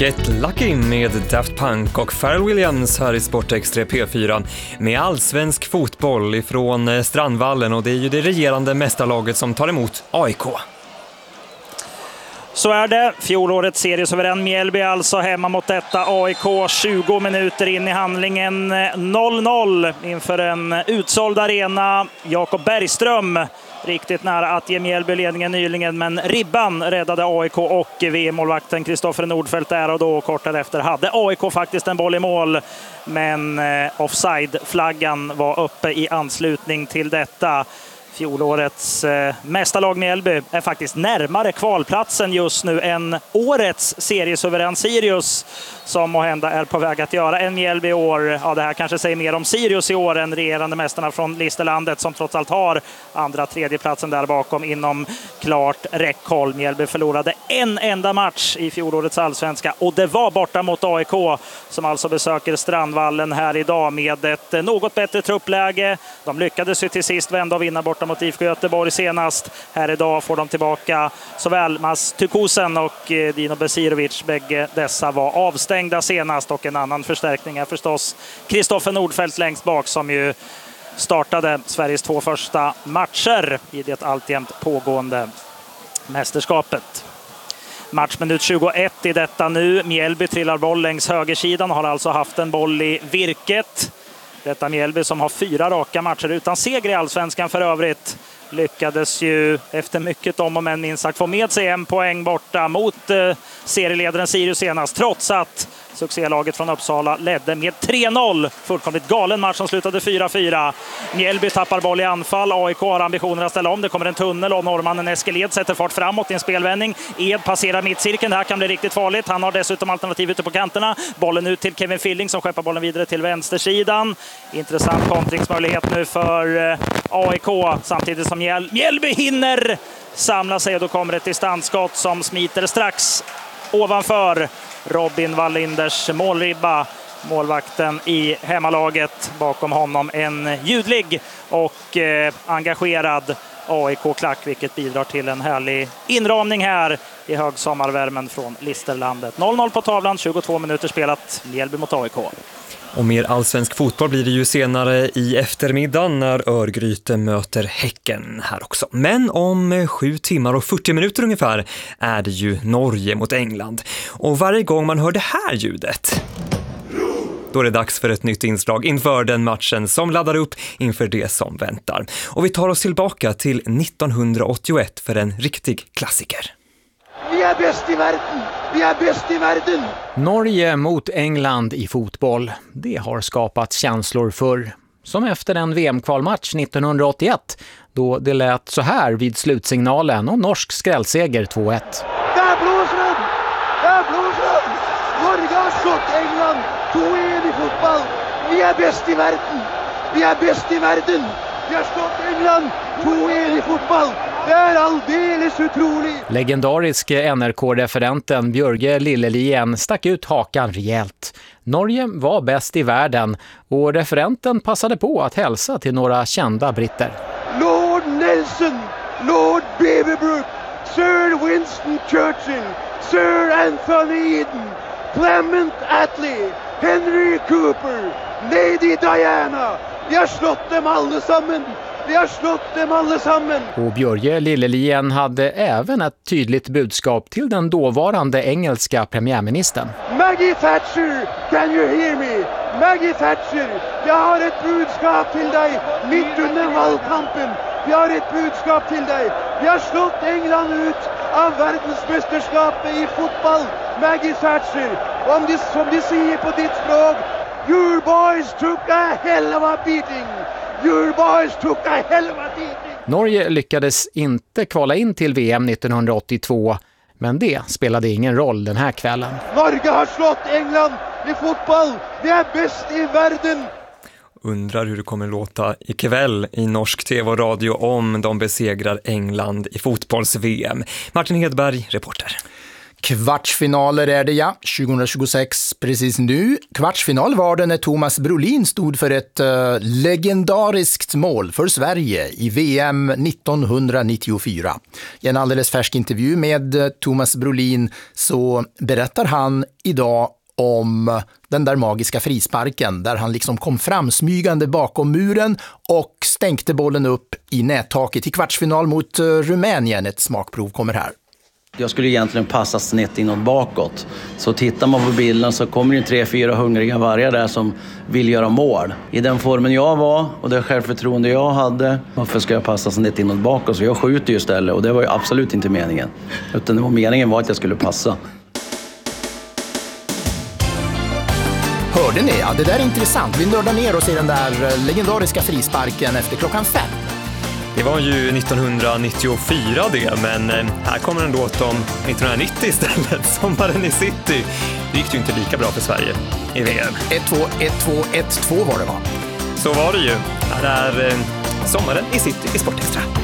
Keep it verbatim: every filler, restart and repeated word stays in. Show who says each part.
Speaker 1: Get Lucky med Daft Punk och Pharrell Williams här i Sportextra P fyra med allsvensk fotboll ifrån Strandvallen, och det är ju det regerande mästarlaget som tar emot A I K.
Speaker 2: Så är det. Fjolårets seriesuverän Mjällby alltså hemma mot detta A I K tjugo minuter in i handlingen. noll noll inför en utsåld arena. Jakob Bergström riktigt nära att ge Mjällby ledningen nyligen, men ribban räddade A I K och V M-målvakten Kristoffer Nordfeldt där och då. Kort därefter hade A I K faktiskt en boll i mål, men offside-flaggan var uppe i anslutning till detta. Fjolårets eh, mästarlag Mjällby är faktiskt närmare kvalplatsen just nu än årets seriesuverän Sirius, som måhända är på väg att göra en Mjällby i år. Ja, det här kanske säger mer om Sirius i år än regerande mästarna från Listerlandet, som trots allt har andra tredjeplatsen där bakom inom klart räckhåll. Mjällby förlorade en enda match i fjolårets allsvenska, och det var borta mot A I K, som alltså besöker Strandvallen här idag med ett något bättre truppläge. De lyckades ju till sist vända och vinna borta mot I F K Göteborg senast. Här idag får de tillbaka såväl Mas Tukusen och Dino Besirovic. Bägge dessa var avstängda senast, och en annan förstärkning är förstås Kristoffer Nordfeldt längst bak, som ju startade Sveriges två första matcher i det alltjämt pågående mästerskapet. Matchminut tjugoett i detta nu. Mjällby trillar boll längs högersidan och har alltså haft en boll i virket. Detta Mjällby som har fyra raka matcher utan seger i allsvenskan för övrigt, lyckades ju efter mycket om och men minst sagt få med sig en poäng borta mot eh, serieledaren Sirius senast, trots att succélaget från Uppsala ledde med tre noll. Fullkomligt galen match som slutade fyra fyra. Mjällby tappar boll i anfall. A I K har ambitioner att ställa om. Det kommer en tunnel och norrmannen Eskil Ed sätter fart framåt i en spelvändning. Ed passerar mittcirkeln. Det här kan bli riktigt farligt. Han har dessutom alternativ ute på kanterna. Bollen ut till Kevin Filling som skeppar bollen vidare till vänstersidan. Intressant kontringsmöjlighet nu för A I K, samtidigt som Mjäl- Mjällby hinner samla sig, och då kommer ett distansskott som smiter strax ovanför Robin Wallinders målribba. Målvakten i hemmalaget, bakom honom en ljudlig och eh, engagerad A I K-klack, vilket bidrar till en härlig inramning här i högsommarvärmen från Listerlandet. noll noll på tavlan, tjugotvå minuter spelat, Mjällby mot A I K.
Speaker 1: Och mer allsvensk fotboll blir det ju senare i eftermiddag när Örgryte möter Häcken här också. Men om sju timmar och fyrtio minuter ungefär är det ju Norge mot England. Och varje gång man hör det här ljudet, då är det dags för ett nytt inslag inför den matchen som laddar upp inför det som väntar. Och vi tar oss tillbaka till nittonhundraåttioett för en riktig klassiker.
Speaker 3: Vi är bäst i världen! Vi är bäst i världen!
Speaker 4: Norge mot England i fotboll. Det har skapat känslor för, som efter en V M-kvalmatch nittonhundraåttioett, då det lät så här vid slutsignalen och norsk skrällseger två ett.
Speaker 3: Där blåser den! Där blåser den! Norge har slått England två ett i fotboll. Vi är bäst i världen! Vi är bäst i världen! Vi har slått England två ett i fotboll. Det är alldeles otroligt.
Speaker 4: Legendarisk N R K-referenten Björge Lillelien stack ut hakan rejält. Norge var bäst i världen, och referenten passade på att hälsa till några kända britter.
Speaker 3: Lord Nelson, Lord Beaverbrook, Sir Winston Churchill, Sir Anthony Eden, Clement Attlee, Henry Cooper, Lady Diana. Vi har slått dem allesammen. Vi har slått dem allesammen.
Speaker 4: Och Björge Lillelien hade även ett tydligt budskap till den dåvarande engelska premiärministern.
Speaker 3: Maggie Thatcher, can you hear me? Maggie Thatcher, jag har ett budskap till dig mitt under valkampen. Vi har ett budskap till dig. Vi har slått England ut av världsmästerskapet i fotboll. Maggie Thatcher, om de, som de säger på ditt språk, your boys took a hell of a beating. Your boys took a hell of a beating.
Speaker 4: Norge lyckades inte kvala in till V M nittonhundraåttiotvå, men det spelade ingen roll den här kvällen.
Speaker 3: Norge har slått England i fotboll. Vi är bäst i världen.
Speaker 1: Undrar hur det kommer låta ikväll i norsk tv och radio om de besegrar England i fotbolls-V M. Martin Hedberg, reporter.
Speaker 5: Kvartsfinaler är det, ja. tjugohundratjugosex, precis nu. Kvartsfinal var det när Thomas Brolin stod för ett uh, legendariskt mål för Sverige i V M nittonhundranittiofyra. I en alldeles färsk intervju med uh, Thomas Brolin så berättar han idag om den där magiska frisparken där han liksom kom fram smygande bakom muren och stänkte bollen upp i nättaket i kvartsfinal mot uh, Rumänien. Ett smakprov kommer här.
Speaker 6: Jag skulle egentligen passa snett inåt bakåt. Så tittar man på bilden så kommer det tre, fyra hungriga vargar där som vill göra mål. I den formen jag var och det självförtroende jag hade, varför ska jag passa snett inåt bakåt? Så jag skjuter ju istället och det var ju absolut inte meningen. Utan det var meningen var att jag skulle passa.
Speaker 5: Hörde ni? Ja, det där är intressant. Vi nördar ner oss i den där legendariska frisparken efter klockan fem.
Speaker 1: Det var ju nittonhundranittiofyra det, men här kommer en låt om nittonhundranittio istället, sommaren i city. Det gick ju inte lika bra för Sverige i V M.
Speaker 5: ett två, ett två, ett två var det, va?
Speaker 1: Så var det ju. Här är sommaren i city i Sportextra.